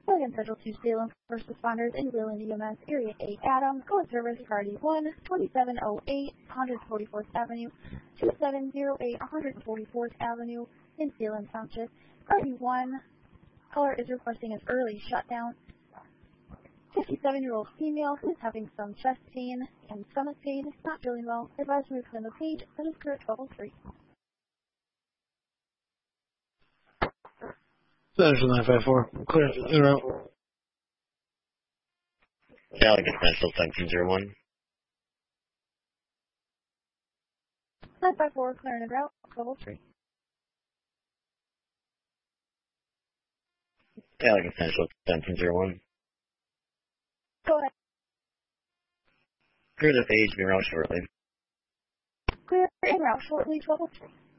Milligan Central to Salem first responders in Wheeling EMS Area 8 Adam, go in service priority 1, 2708 144th Avenue, 2708 144th Avenue in Salem Township. Priority 1, caller is requesting an early shutdown. 57-year-old female who is having some chest pain and stomach pain, not feeling well. Advise move to the page, that is clear at 1203. Central 954, clear, en route. Gallagher Central 1701. 954, clear en route, 1203. Gallagher Central 1701. Go ahead. Clear the page, be around shortly. Clear en route shortly, 1203.